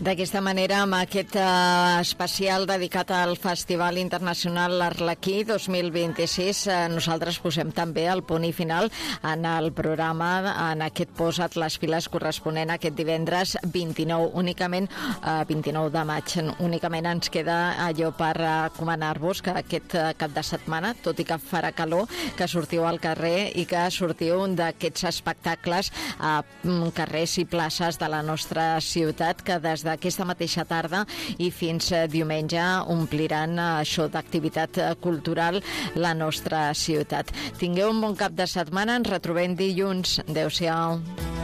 D'aquesta manera, amb aquest especial dedicat al Festival Internacional Arlequí 2026, nosaltres posem també el punt i final en el programa, en aquest Posa't les piles corresponent a aquest divendres 29 de maig. Únicament ens queda allò per recomanar-vos que aquest cap de setmana, tot i que farà calor, que sortiu al carrer i que sortiu d'aquests espectacles a carrers i places de la nostra ciutat, que des d'aquesta mateixa tarda i fins diumenge ompliran això d'activitat cultural la nostra ciutat. Tingueu un bon cap de setmana, ens retrobem dilluns. Adéu-siau.